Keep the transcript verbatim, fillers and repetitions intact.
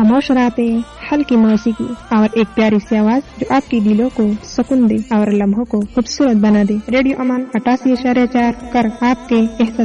खामोश रातें, हल्की मौसीकी और एक प्यारी सी आवाज जो आपकी दिलों को सुकून दे और लम्हों को खूबसूरत बना दे। रेडियो अमन अठासी इशारे चार कर आपके एहसास